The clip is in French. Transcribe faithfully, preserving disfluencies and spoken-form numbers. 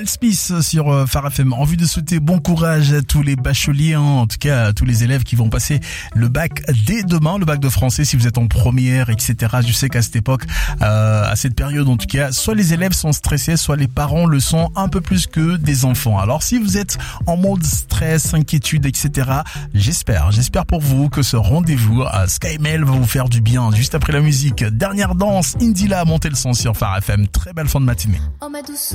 Miles Smith sur euh, Phare F M. Envie de souhaiter bon courage à tous les bacheliers, hein, en tout cas à tous les élèves qui vont passer le bac dès demain, le bac de français si vous êtes en première, et cetera. Je sais qu'à cette époque, euh, à cette période en tout cas, soit les élèves sont stressés, soit les parents le sont un peu plus que des enfants. Alors si vous êtes en mode stress, inquiétude, et cetera, j'espère, j'espère pour vous que ce rendez-vous à SkyMail va vous faire du bien. Juste après la musique, dernière danse, Indila, montez le son sur Phare F M. Très belle fin de matinée. Oh ma douce